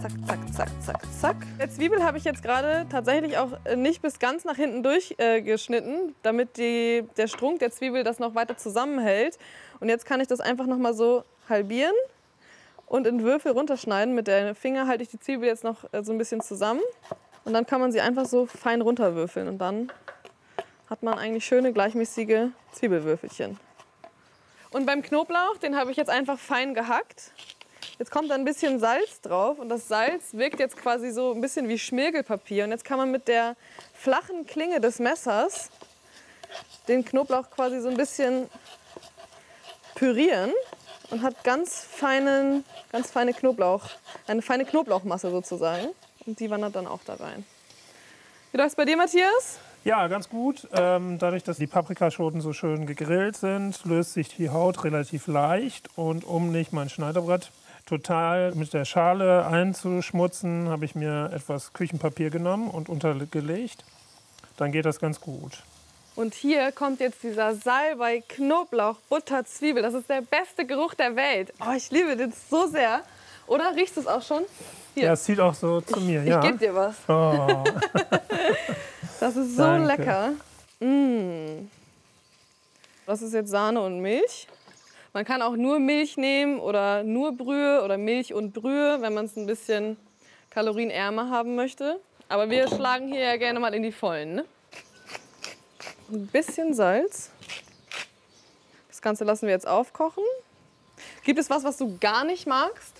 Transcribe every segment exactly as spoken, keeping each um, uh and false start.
zack, zack, zack, zack, zack. Der Zwiebel habe ich jetzt gerade tatsächlich auch nicht bis ganz nach hinten durchgeschnitten, äh, damit die, der Strunk der Zwiebel das noch weiter zusammenhält. Und jetzt kann ich das einfach noch mal so halbieren und in Würfel runterschneiden. Mit den Finger halte ich die Zwiebel jetzt noch äh, so ein bisschen zusammen. Und dann kann man sie einfach so fein runterwürfeln. Und dann hat man eigentlich schöne, gleichmäßige Zwiebelwürfelchen. Und beim Knoblauch, den habe ich jetzt einfach fein gehackt. Jetzt kommt da ein bisschen Salz drauf. Und das Salz wirkt jetzt quasi so ein bisschen wie Schmirgelpapier. Und jetzt kann man mit der flachen Klinge des Messers den Knoblauch quasi so ein bisschen pürieren. Und hat ganz, feinen, ganz feine Knoblauch, eine feine Knoblauchmasse sozusagen. Und die wandert dann auch da rein. Wie läuft's bei dir, Matthias? Ja, ganz gut. Ähm, dadurch, dass die Paprikaschoten so schön gegrillt sind, löst sich die Haut relativ leicht. Und um nicht mein Schneidebrett total mit der Schale einzuschmutzen, habe ich mir etwas Küchenpapier genommen und untergelegt. Dann geht das ganz gut. Und hier kommt jetzt dieser Salbei, Knoblauch, Butter, Zwiebel. Das ist der beste Geruch der Welt. Oh, ich liebe den so sehr. Oder riechst du es auch schon? Hier. Ja, es zieht auch so zu mir. Ich, ja. ich gebe dir was. Oh. Das ist so Danke. lecker. Mm. Das ist jetzt Sahne und Milch. Man kann auch nur Milch nehmen oder nur Brühe oder Milch und Brühe, wenn man es ein bisschen kalorienärmer haben möchte. Aber wir schlagen hier ja gerne mal in die Vollen. Ne? Ein bisschen Salz. Das Ganze lassen wir jetzt aufkochen. Gibt es was, was du gar nicht magst?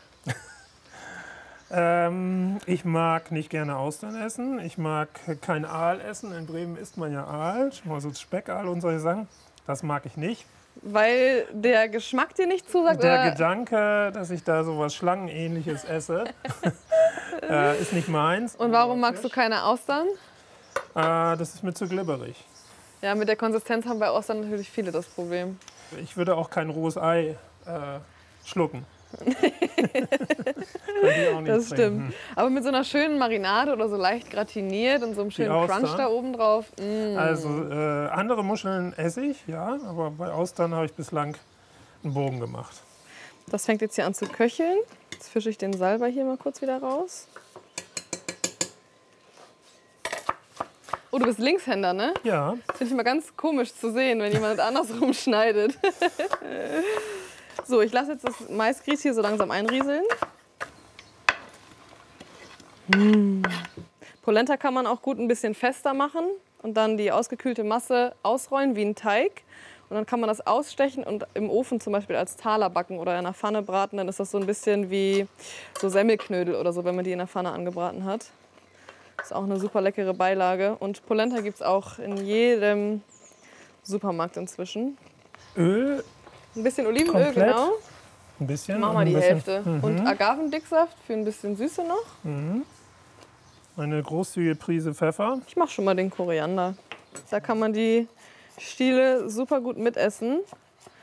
ähm, ich mag nicht gerne Austern essen. Ich mag kein Aal essen. In Bremen isst man ja Aal, also Speckaal und solche Sachen. Das mag ich nicht. Weil der Geschmack dir nicht zusagt? Der oder? Gedanke, dass ich da so was Schlangenähnliches esse, äh, ist nicht meins. Und warum magst du keine Austern? Äh, das ist mir zu glibberig. Ja, mit der Konsistenz haben bei Austern natürlich viele das Problem. Ich würde auch kein rohes Ei äh, schlucken. ich auch nicht Das stimmt. trinken. Aber mit so einer schönen Marinade oder so leicht gratiniert und so einem schönen Austern? Crunch da oben drauf. Mm. Also äh, andere Muscheln esse ich, ja, aber bei Austern habe ich bislang einen Bogen gemacht. Das fängt jetzt hier an zu köcheln. Jetzt fische ich den Salbei hier mal kurz wieder raus. Oh, du bist Linkshänder, ne? Ja. Das finde ich immer ganz komisch zu sehen, wenn jemand andersrum schneidet. So, ich lasse jetzt das Maisgrieß hier so langsam einrieseln. Mm. Polenta kann man auch gut ein bisschen fester machen und dann die ausgekühlte Masse ausrollen wie ein Teig. Und dann kann man das ausstechen und im Ofen zum Beispiel als Taler backen oder in einer Pfanne braten. Dann ist das so ein bisschen wie so Semmelknödel oder so, wenn man die in der Pfanne angebraten hat. Ist auch eine super leckere Beilage. Und Polenta gibt es auch in jedem Supermarkt inzwischen. Öl. Ein bisschen Olivenöl, Komplett. genau. Ein bisschen. Mach und mal ein die bisschen, Hälfte. Mhm. Und Agavendicksaft für ein bisschen Süße noch. Mhm. Eine großzügige Prise Pfeffer. Ich mache schon mal den Koriander. Da kann man die Stiele super gut mitessen.